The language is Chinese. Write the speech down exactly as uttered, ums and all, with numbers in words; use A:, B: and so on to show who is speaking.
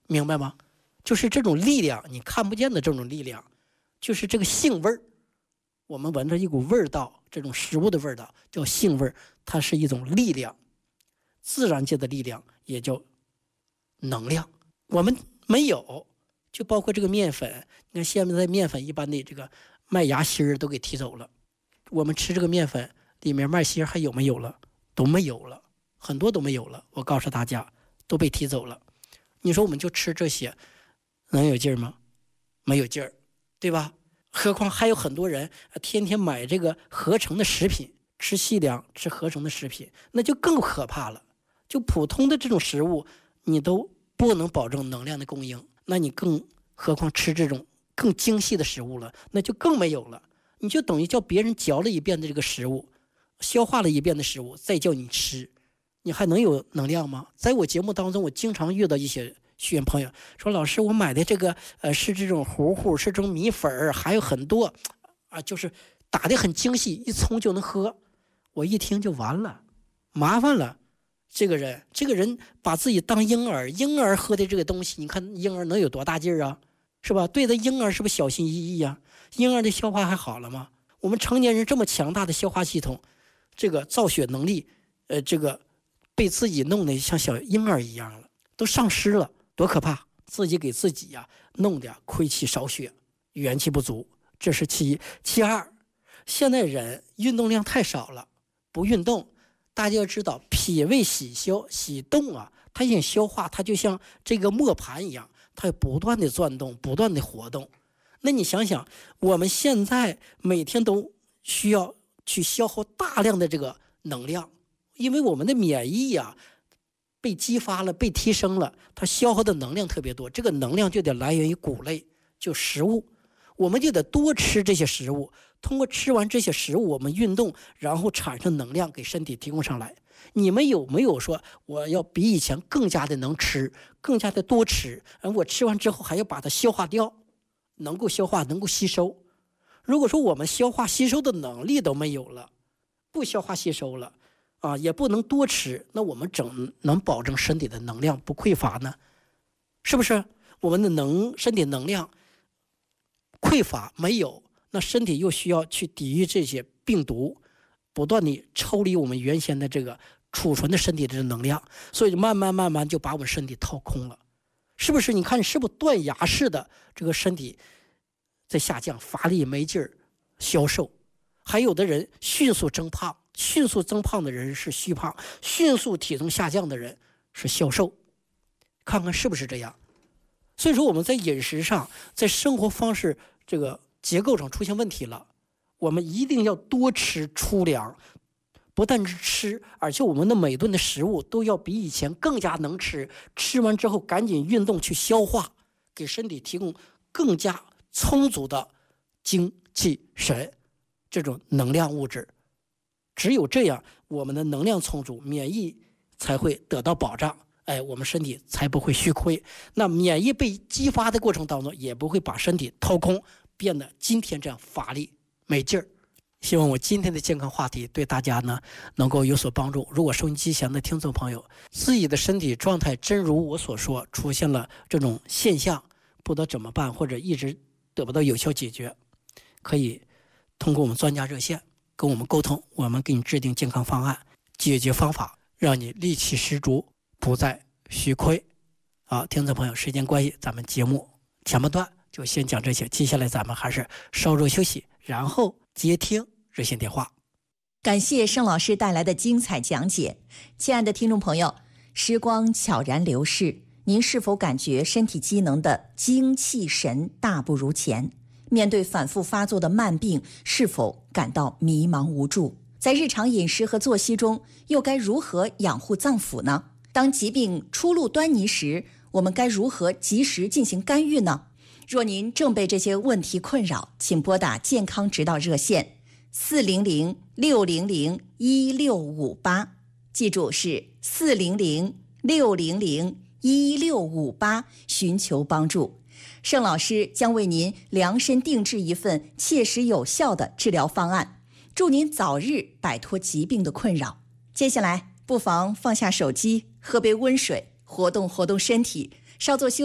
A: 明白吗？就是这种力量，你看不见的这种力量，就是这个性味儿。我们闻着一股味道，这种食物的味道叫性味，它是一种力量，自然界的力量也叫能量。我们没有，就包括这个面粉，你看现在面粉一般的这个麦芽芯都给提走了，我们吃这个面粉里面麦芯还有没有了？都没有了，很多都没有了。我告诉大家，都被提走了。你说我们就吃这些，能有劲儿吗？没有劲儿，对吧？何况还有很多人天天买这个合成的食品，吃细粮，吃合成的食品，那就更可怕了。就普通的这种食物，你都不能保证能量的供应，那你更何况吃这种更精细的食物了，那就更没有了。你就等于叫别人嚼了一遍的这个食物，消化了一遍的食物，再叫你吃，你还能有能量吗？在我节目当中，我经常遇到一些学员朋友说，老师，我买的这个呃是这种糊糊，是这种米粉，还有很多啊，就是打得很精细，一冲就能喝。我一听就完了，麻烦了。这个人这个人把自己当婴儿，婴儿喝的这个东西，你看婴儿能有多大劲儿啊，是吧？对待婴儿是不是小心翼翼啊？婴儿的消化还好了吗？我们成年人这么强大的消化系统，这个造血能力呃，这个被自己弄得像小婴儿一样了，都丧失了，多可怕！自己给自己呀、啊、弄得亏气少血，元气不足，这是其一。其二，现在人运动量太少了，不运动。大家要知道，脾胃喜消喜动啊，它想消化，它就像这个磨盘一样，它不断的转动，不断的活动。那你想想，我们现在每天都需要去消耗大量的这个能量，因为我们的免疫呀、啊、被激发了，被提升了，它消耗的能量特别多。这个能量就得来源于谷类，就食物，我们就得多吃这些食物。通过吃完这些食物，我们运动，然后产生能量给身体提供上来。你们有没有说我要比以前更加的能吃，更加的多吃，而我吃完之后还要把它消化掉，能够消化，能够吸收？如果说我们消化吸收的能力都没有了，不消化吸收了啊，也不能多吃，那我们怎能保证身体的能量不匮乏呢？是不是？我们的能身体能量匮乏没有，那身体又需要去抵御这些病毒，不断地抽离我们原先的这个储存的身体的能量，所以慢慢慢慢就把我们身体掏空了。是不是？你看是不是断崖式的这个身体在下降，乏力没劲儿，消瘦。还有的人迅速增胖，迅速增胖的人是虚胖，迅速体重下降的人是消瘦。看看是不是这样？所以说我们在饮食上，在生活方式这个结构上出现问题了，我们一定要多吃粗粮，不但是吃，而且我们的每顿的食物都要比以前更加能吃，吃完之后赶紧运动去消化，给身体提供更加充足的精气神这种能量物质。只有这样，我们的能量充足，免疫才会得到保障，哎，我们身体才不会虚亏。那免疫被激发的过程当中，也不会把身体掏空，变得今天这样乏力没劲儿。希望我今天的健康话题对大家呢能够有所帮助。如果收音机前的听众朋友自己的身体状态真如我所说，出现了这种现象，不知道怎么办，或者一直得不到有效解决，可以通过我们专家热线跟我们沟通，我们给你制定健康方案，解决方法，让你力气十足，不再虚亏。好，听众朋友，时间关系，咱们节目前半段就先讲这些，接下来咱们还是稍作休息，然后接听热线电话。
B: 感谢盛老师带来的精彩讲解。亲爱的听众朋友，时光悄然流逝，您是否感觉身体机能的精气神大不如前？面对反复发作的慢病，是否感到迷茫无助？在日常饮食和作息中，又该如何养护脏腑呢？当疾病初露端倪时，我们该如何及时进行干预呢？若您正被这些问题困扰，请拨打健康指导热线四零零六零零一六五八，记住是四零零六零零一六五八，寻求帮助。盛老师将为您量身定制一份切实有效的治疗方案，祝您早日摆脱疾病的困扰。接下来不妨放下手机，喝杯温水，活动活动身体，稍作休息。